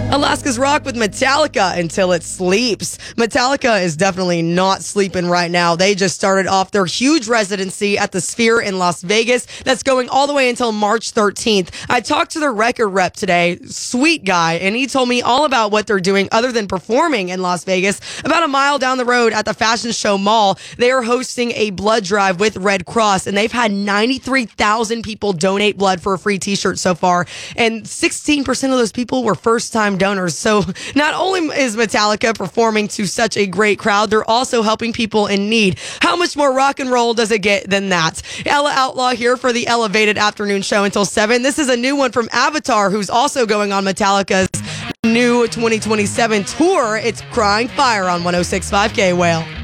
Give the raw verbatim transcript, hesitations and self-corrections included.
Alaska's Rock with Metallica until it sleeps. Metallica is definitely not sleeping right now. They just started off their huge residency at the Sphere in Las Vegas. That's going all the way until March thirteenth. I talked to their record rep today, sweet guy, and he told me all about what they're doing other than performing in Las Vegas. About a mile down the road at the Fashion Show Mall, they are hosting a blood drive with Red Cross, and they've had ninety-three thousand people donate blood for a free t-shirt so far, and sixteen percent of those people were first-time donors. So not only is Metallica performing to such a great crowd, they're also helping people in need. How much more rock and roll does it get than that? Ella Outlaw here for the Elevated Afternoon Show until seven. This is a new one from Avatar, who's also going on Metallica's new twenty twenty-seven tour. It's Crying Fire on one oh six point five K Whale.